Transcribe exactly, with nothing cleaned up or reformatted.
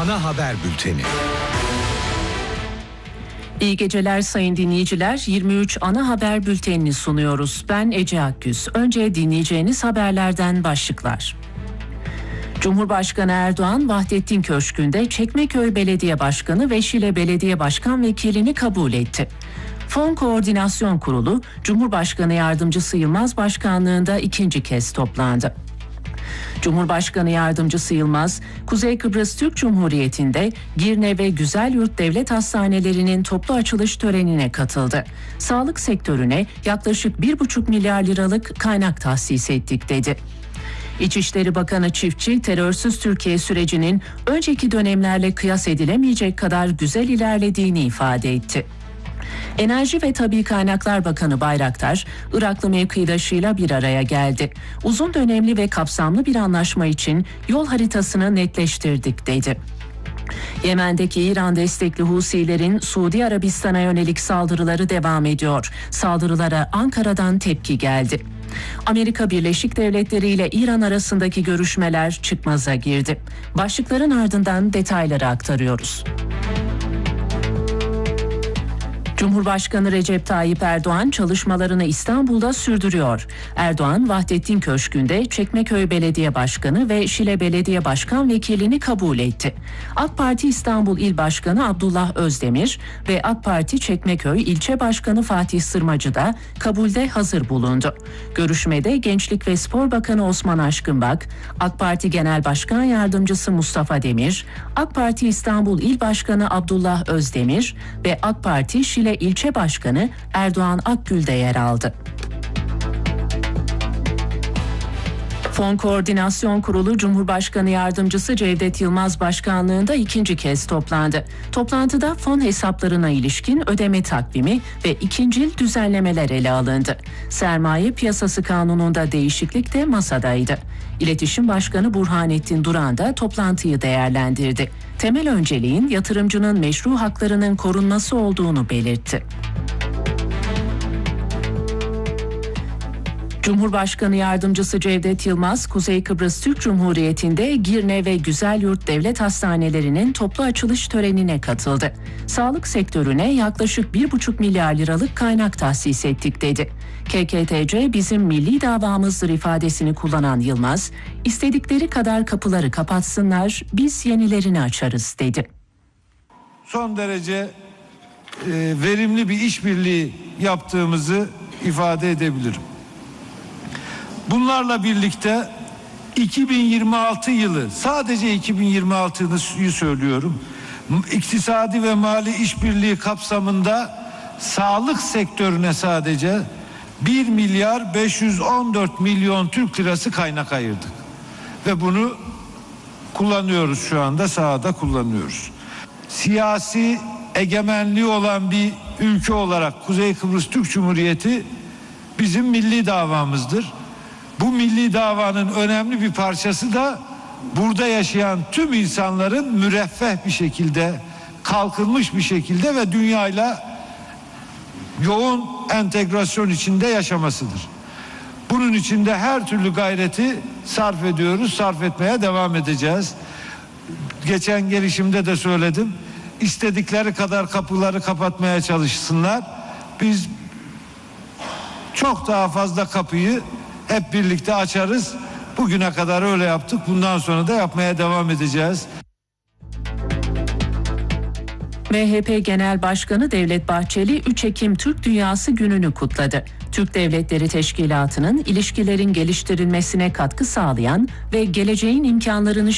Ana haber bülteni. İyi geceler sayın dinleyiciler. yirmi üç ana haber bültenini sunuyoruz. Ben Ece Akgüz. Önce dinleyeceğiniz haberlerden başlıklar. Cumhurbaşkanı Erdoğan, Vahdettin Köşkü'nde Çekmeköy Belediye Başkanı ve Şile Belediye Başkan Vekilini kabul etti. Fon Koordinasyon Kurulu, Cumhurbaşkanı Yardımcısı Yılmaz Başkanlığında ikinci kez toplandı. Cumhurbaşkanı Yardımcısı Yılmaz, Kuzey Kıbrıs Türk Cumhuriyeti'nde Girne ve Güzelyurt Devlet Hastanelerinin toplu açılış törenine katıldı. Sağlık sektörüne yaklaşık bir buçuk milyar liralık kaynak tahsis ettik dedi. İçişleri Bakanı Çiftçi, terörsüz Türkiye sürecinin önceki dönemlerle kıyas edilemeyecek kadar güzel ilerlediğini ifade etti. Enerji ve Tabii Kaynaklar Bakanı Bayraktar, Iraklı mevkidaşıyla bir araya geldi. Uzun dönemli ve kapsamlı bir anlaşma için yol haritasını netleştirdik dedi. Yemen'deki İran destekli Husilerin Suudi Arabistan'a yönelik saldırıları devam ediyor. Saldırılara Ankara'dan tepki geldi. Amerika Birleşik Devletleri ile İran arasındaki görüşmeler çıkmaza girdi. Başlıkların ardından detayları aktarıyoruz. Cumhurbaşkanı Recep Tayyip Erdoğan çalışmalarını İstanbul'da sürdürüyor. Erdoğan, Vahdettin Köşkü'nde Çekmeköy Belediye Başkanı ve Şile Belediye Başkan Vekilini kabul etti. AK Parti İstanbul İl Başkanı Abdullah Özdemir ve AK Parti Çekmeköy İlçe Başkanı Fatih Sırmacı da kabulde hazır bulundu. Görüşmede Gençlik ve Spor Bakanı Osman Aşkınbak, AK Parti Genel Başkan Yardımcısı Mustafa Demir, AK Parti İstanbul İl Başkanı Abdullah Özdemir ve AK Parti Şile İlçe Başkanı Erdoğan Akgül de yer aldı. Fon Koordinasyon Kurulu Cumhurbaşkanı Yardımcısı Cevdet Yılmaz Başkanlığında ikinci kez toplandı. Toplantıda fon hesaplarına ilişkin ödeme takvimi ve ikincil düzenlemeler ele alındı. Sermaye Piyasası Kanunu'nda değişiklik de masadaydı. İletişim Başkanı Burhanettin Duran da toplantıyı değerlendirdi. Temel önceliğin yatırımcının meşru haklarının korunması olduğunu belirtti. Cumhurbaşkanı Yardımcısı Cevdet Yılmaz, Kuzey Kıbrıs Türk Cumhuriyeti'nde Girne ve Güzelyurt Devlet Hastanelerinin toplu açılış törenine katıldı. Sağlık sektörüne yaklaşık bir buçuk milyar liralık kaynak tahsis ettik dedi. K K T C bizim milli davamızdır ifadesini kullanan Yılmaz, istedikleri kadar kapıları kapatsınlar, biz yenilerini açarız dedi. Son derece e, verimli bir işbirliği yaptığımızı ifade edebilirim. Bunlarla birlikte iki bin yirmi altı yılı, sadece iki bin yirmi altıyı söylüyorum, iktisadi ve mali işbirliği kapsamında sağlık sektörüne sadece bir milyar beş yüz on dört milyon Türk lirası kaynak ayırdık. Ve bunu kullanıyoruz, şu anda sahada kullanıyoruz. Siyasi egemenliği olan bir ülke olarak Kuzey Kıbrıs Türk Cumhuriyeti bizim milli davamızdır. Bu milli davanın önemli bir parçası da burada yaşayan tüm insanların müreffeh bir şekilde, kalkınmış bir şekilde ve dünyayla yoğun entegrasyon içinde yaşamasıdır. Bunun için de her türlü gayreti sarf ediyoruz, sarf etmeye devam edeceğiz. Geçen gelişimde de söyledim, istedikleri kadar kapıları kapatmaya çalışsınlar. Biz çok daha fazla kapıyı hep birlikte açarız. Bugüne kadar öyle yaptık. Bundan sonra da yapmaya devam edeceğiz. M H P Genel Başkanı Devlet Bahçeli üç Ekim Türk Dünyası Günü'nü kutladı. Türk Devletleri Teşkilatı'nın ilişkilerin geliştirilmesine katkı sağlayan ve geleceğin imkanlarını